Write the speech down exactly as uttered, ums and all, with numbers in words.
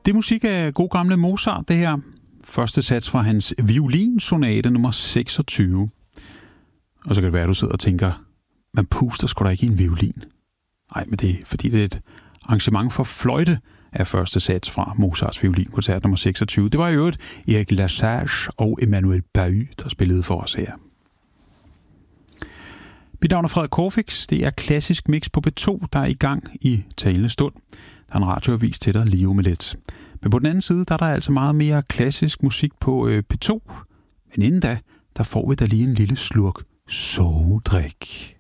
Det er musik af god gamle Mozart, det her. Første sats fra hans violinsonate nummer seksogtyve. Og så kan det være, at du sidder og tænker, man puster sgu da ikke i en violin. Nej, men det er, fordi det er et arrangement for fløjte af første sats fra Mozarts violinkoncert nummer seksogtyve. Det var i øvrigt Erik Lassage og Emmanuel Bahut, der spillede for os her. Mit navn er Frederik Corfix. Det er klassisk mix på P to, der er i gang i talende stund. Der er en radioavis til dig lige om lidt. Men på den anden side, der er der altså meget mere klassisk musik på øh, P to. Men inden da, der får vi da lige en lille slurk sovedrik.